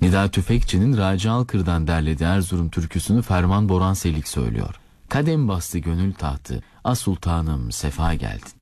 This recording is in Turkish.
Nida Tüfekçi'nin Raci Alkır'dan derlediği Erzurum türküsünü Ferman Boran Selik söylüyor. Kadem bastı gönül tahtı, a sultanım sefa geldin.